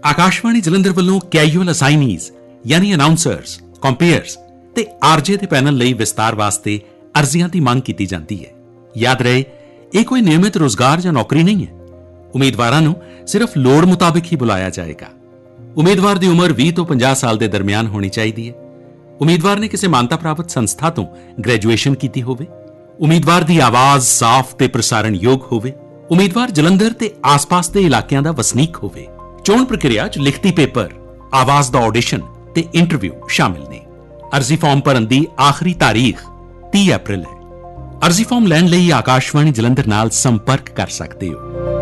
ਆਕਾਸ਼ਵਾਣੀ ਜਲੰਧਰ ਵੱਲੋਂ ਕੈਜੂਅਲ ਅਸਾਈਨੀਜ਼ ਯਾਨੀ ਅਨਾਉਂਸਰਸ, ਕੰਪੇਅਰਸ ਤੇ ਆਰਜੇ ਦੇ ਪੈਨਲ ਲਈ ਵਿਸਤਾਰ ਵਾਸਤੇ ਅਰਜ਼ੀਆਂ ਦੀ ਮੰਗ ਕੀਤੀ ਜਾਂਦੀ ਹੈ। ਯਾਦ ਰਹੇ, ਇਹ ਕੋਈ ਨਿਯਮਿਤ ਰੋਜ਼ਗਾਰ ਜਾਂ ਨੌਕਰੀ ਨਹੀਂ ਹੈ। ਉਮੀਦਵਾਰਾਂ ਨੂੰ ਸਿਰਫ ਲੋੜ ਮੁਤਾਬਿਕ ਹੀ ਬੁਲਾਇਆ ਜਾਏਗਾ। ਉਮੀਦਵਾਰ ਦੀ ਉਮਰ 20 ਤੋਂ 50 ਸਾਲ ਦੇ ਦਰਮਿਆਨ ਹੋਣੀ ਚਾਹੀਦੀ ਹੈ। ਉਮੀਦਵਾਰ ਨੇ ਕਿਸੇ ਮਾਨਤਾ ਪ੍ਰਾਪਤ ਸੰਸਥਾ ਤੋਂ ਗ੍ਰੈਜੂਏਸ਼ਨ ਕੀਤੀ ਹੋਵੇ। ਉਮੀਦਵਾਰ ਦੀ ਆਵਾਜ਼ ਸਾਫ਼ ਤੇ ਪ੍ਰਸਾਰਣਯੋਗ ਹੋਵੇ। ਉਮੀਦਵਾਰ ਜਲੰਧਰ ਤੇ ਆਸ-ਪਾਸ ਦੇ ਇਲਾਕਿਆਂ ਦਾ ਵਸਨੀਕ ਹੋਵੇ। ਚੋਣ ਪ੍ਰਕਿਰਿਆ 'ਚ ਲਿਖਤੀ ਪੇਪਰ, ਆਵਾਜ਼ ਦਾ ਆਡੀਸ਼ਨ ਤੇ ਇੰਟਰਵਿਊ ਸ਼ਾਮਿਲ ਨੇ। ਅਰਜ਼ੀ ਫਾਰਮ ਭਰਨ ਦੀ ਆਖਰੀ ਤਾਰੀਖ 30 ਅਪ੍ਰੈਲ ਹੈ। ਅਰਜ਼ੀ ਫਾਰਮ ਲੈਣ ਲਈ ਆਕਾਸ਼ਵਾਣੀ ਜਲੰਧਰ ਨਾਲ ਸੰਪਰਕ ਕਰ ਸਕਦੇ ਹੋ।